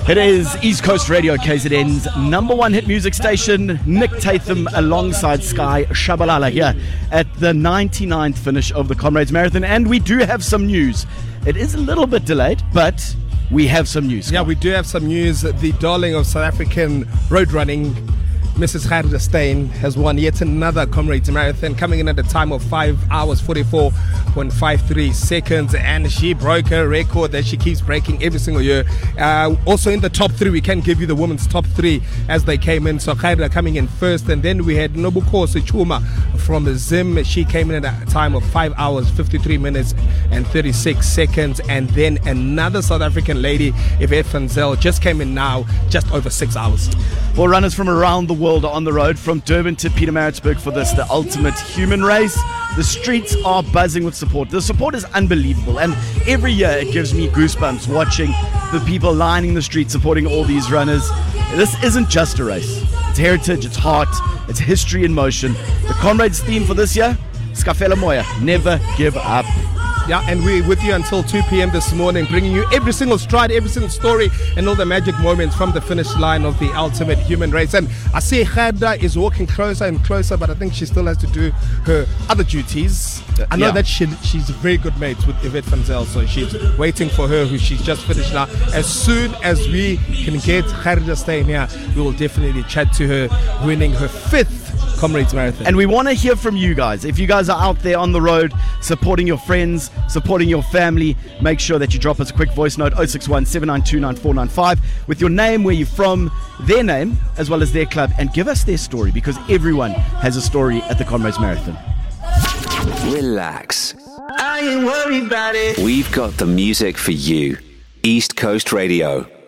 It is East Coast Radio, KZN's number one hit music station. Nick Tatham alongside Sky Shabalala here at the 99th finish of the Comrades Marathon. And we do have some news. It is a little bit delayed, but we have some news. Yeah, we do have some news. The darling of South African road running, Mrs. Gerda Steyn, has won yet another Comrades Marathon, coming in at a time of 5 hours 44.53 seconds, and she broke her record that she keeps breaking every single year. Also in the top three, we can give you the women's top three as they came in. So Gerda coming in first, and then we had Nobukosi Chuma from Zim. She came in at a time of 5 hours 53 minutes and 36 seconds, and then another South African lady, Yvette van Zyl, just came in now, just over 6 hours. Well, runners from around the world are on the road from Durban to Pietermaritzburg for this, the ultimate human race. The streets are buzzing with support. The support is unbelievable, and every year it gives me goosebumps watching the people lining the streets supporting all these runners. This isn't just a race. It's heritage, it's heart, it's history in motion. The Comrades theme for this year, Skafela Moya, never give up. Yeah, and we're with you until 2 p.m. this morning, bringing you every single stride, every single story, and all the magic moments from the finish line of the ultimate human race. And I see Gerda is walking closer and closer, but I think she still has to do her other duties. I know that she's very good mates with Yvette van Zyl, so she's waiting for her, who she's just finished now. As soon as we can get Gerda Steyn here, we will definitely chat to her, winning her 5th Comrades Marathon. And we want to hear from you guys. If you guys are out there on the road supporting your friends, supporting your family, make sure that you drop us a quick voice note, 061 792 9495, with your name, where you're from, their name, as well as their club, and give us their story, because everyone has a story at the Comrades Marathon. Relax. I ain't worried about it. We've got the music for you. East Coast Radio.